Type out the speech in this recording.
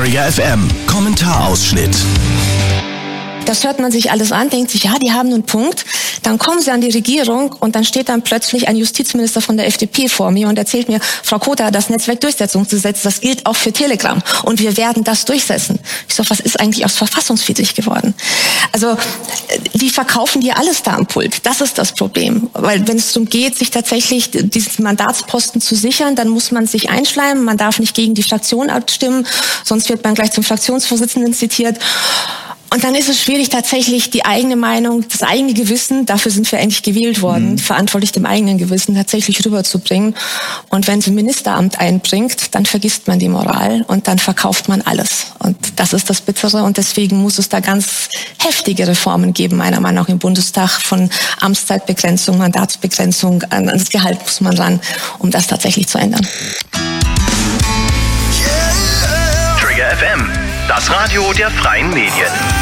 Trigger FM Kommentarausschnitt. Das hört man sich alles an, denkt sich, ja, die haben einen Punkt. Dann kommen sie an die Regierung und dann steht dann plötzlich ein Justizminister von der FDP vor mir und erzählt mir, Frau Kota, das Netzwerkdurchsetzungsgesetz, das gilt auch für Telegram und wir werden das durchsetzen. Ich so, was ist eigentlich aus verfassungswidrig geworden? Also die verkaufen dir alles da am Pult. Das ist das Problem. Weil wenn es darum geht, sich tatsächlich diesen Mandatsposten zu sichern, dann muss man sich einschleimen. Man darf nicht gegen die Fraktion abstimmen, sonst wird man gleich zum Fraktionsvorsitzenden zitiert. Und dann ist es schwierig, tatsächlich die eigene Meinung, das eigene Gewissen, dafür sind wir eigentlich gewählt worden, verantwortlich dem eigenen Gewissen tatsächlich rüberzubringen. Und wenn sie ein Ministeramt einbringt, dann vergisst man die Moral und dann verkauft man alles. Und das ist das Bittere. Und deswegen muss es da ganz heftige Reformen geben, meiner Meinung nach im Bundestag, von Amtszeitbegrenzung, Mandatsbegrenzung, an das Gehalt muss man ran, um das tatsächlich zu ändern. Trigger FM, das Radio der freien Medien.